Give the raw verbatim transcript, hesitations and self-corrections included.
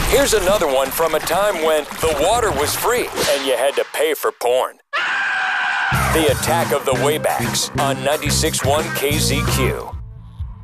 Here's another one from a time when the water was free and you had to pay for porn. The Attack of the Waybacks on ninety-six point one K Z Q.